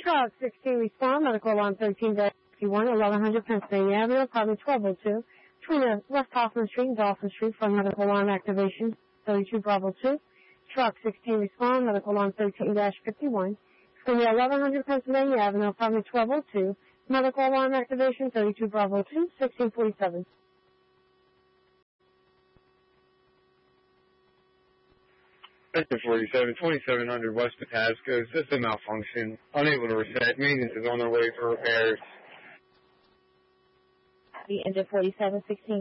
Truck 16 respond, medical alarm 13-51, 1100 Pennsylvania Avenue, apartment 1202, between West Hoffman Street and Dolphin Street for medical alarm activation 32 Bravo 2. Truck 16 respond, medical alarm 13-51, between 1100 Pennsylvania Avenue, apartment 1202, medical alarm activation 32 Bravo 2, 1647. Sector 47, 2700 West Patapsco, system malfunction, unable to reset, maintenance is on their way for repairs. The engine 47, 16